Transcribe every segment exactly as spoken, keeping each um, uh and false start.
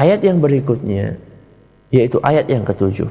Ayat yang berikutnya, yaitu ayat yang ketujuh,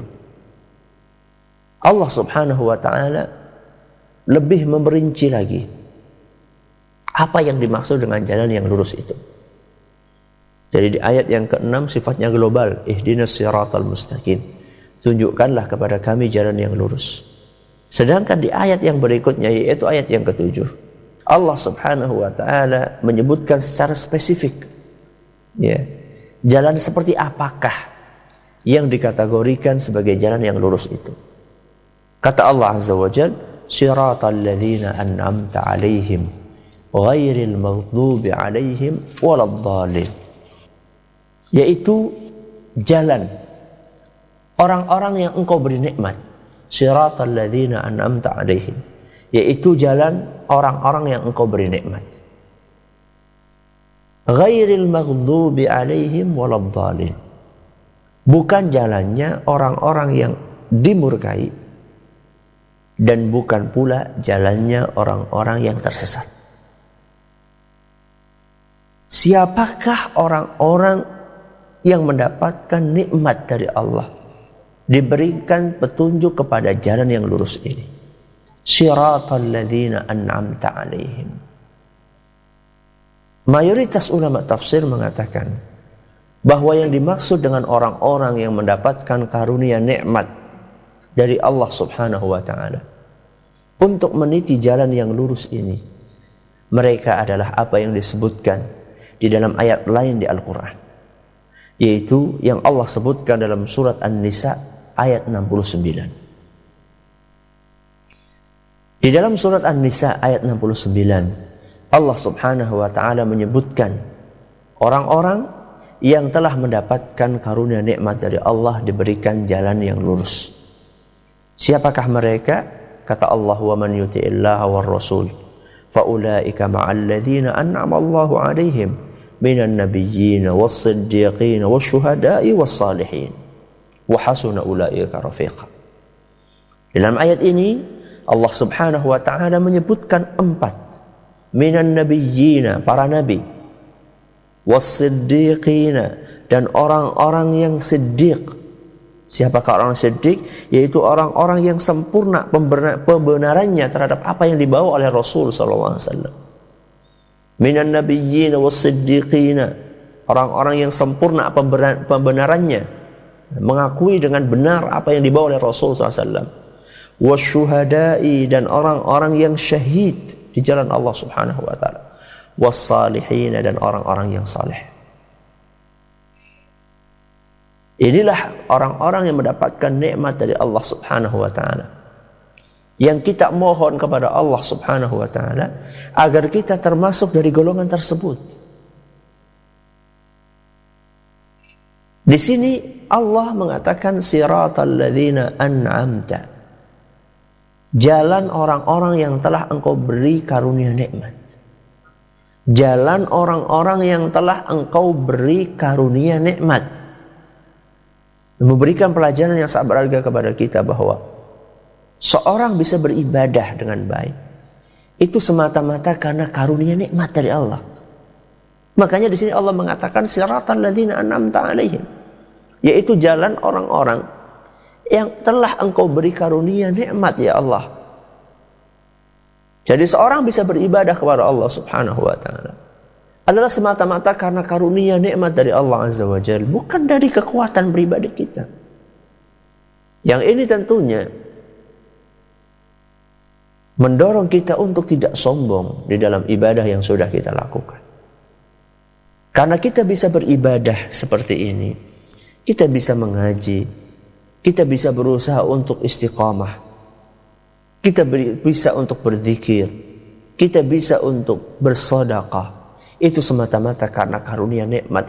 Allah subhanahu wa ta'ala lebih memperinci lagi apa yang dimaksud dengan jalan yang lurus itu. Jadi di ayat yang keenam sifatnya global, ihdinas siratal mustaqim, tunjukkanlah kepada kami jalan yang lurus. Sedangkan di ayat yang berikutnya, yaitu ayat yang ketujuh, Allah subhanahu wa ta'ala menyebutkan secara spesifik, ya, jalan seperti apakah yang dikategorikan sebagai jalan yang lurus itu. Kata Allah azza wa jalla, siratal ladzina an'amta 'alaihim ghairil maghdubi 'alaihim waladdallin, yaitu jalan orang-orang yang engkau beri nikmat. Siratal ladzina an'amta 'alaihim, yaitu jalan orang-orang yang engkau beri nikmat. Ghairil maghdubi 'alaihim waladdallin, bukan jalannya orang-orang yang dimurkai, dan bukan pula jalannya orang-orang yang tersesat. Siapakah orang-orang yang mendapatkan nikmat dari Allah, diberikan petunjuk kepada jalan yang lurus ini? Siratal ladzina an'amta 'alaihim. Mayoritas ulama tafsir mengatakan bahwa yang dimaksud dengan orang-orang yang mendapatkan karunia nikmat dari Allah subhanahu wa ta'ala untuk meniti jalan yang lurus ini, mereka adalah apa yang disebutkan di dalam ayat lain di Al-Quran, yaitu yang Allah sebutkan dalam surat An-Nisa ayat enam puluh sembilan. Di dalam surat An-Nisa ayat enam puluh sembilan, Allah subhanahu wa ta'ala menyebutkan orang-orang yang telah mendapatkan karunia nikmat dari Allah, diberikan jalan yang lurus. Siapakah mereka? Kata Allah, wa man yuti'illaha war rasul fa ulaika ma'al ladzina an'ama Allahu 'alaihim minan nabiyyin was-siddiqin wasyuhada'i was-salihin wa hasuna ulaika rafiqa. Dalam ayat ini Allah subhanahu wa ta'ala menyebutkan empat, minan nabiyyina, para nabi, was-siddiqina, dan orang-orang yang siddiq. Siapakah orang siddiq? Yaitu orang-orang yang sempurna pembenarannya terhadap apa yang dibawa oleh Rasul sallallahu alaihi wasallam. Minan nabiyyina was-siddiqina, orang-orang yang sempurna pembenarannya, mengakui dengan benar apa yang dibawa oleh Rasul sallallahu alaihi wasallam. Wasyuhada'i, dan orang-orang yang syahid di jalan Allah subhanahu wa ta'ala. Was-salihina, dan orang-orang yang saleh. Inilah orang-orang yang mendapatkan nikmat dari Allah subhanahu wa ta'ala, yang kita mohon kepada Allah subhanahu wa ta'ala agar kita termasuk dari golongan tersebut. Di sini Allah mengatakan siratal ladzina an'amta, jalan orang-orang yang telah engkau beri karunia nikmat. Jalan orang-orang yang telah engkau beri karunia nikmat. Memberikan pelajaran yang sangat berharga kepada kita bahwa seorang bisa beribadah dengan baik itu semata-mata karena karunia nikmat dari Allah. Makanya di sini Allah mengatakan siratal ladzina an'amta 'alaihim, yaitu jalan orang-orang yang telah engkau beri karunia nikmat, ya Allah. Jadi seorang bisa beribadah kepada Allah subhanahu wa ta'ala adalah semata-mata karena karunia nikmat dari Allah azza wa jalla, bukan dari kekuatan pribadi kita. Yang ini tentunya mendorong kita untuk tidak sombong di dalam ibadah yang sudah kita lakukan. Karena kita bisa beribadah seperti ini, kita bisa mengaji, kita bisa berusaha untuk istiqamah, kita bisa untuk berzikir, kita bisa untuk bersedekah. Itu semata-mata karena karunia nikmat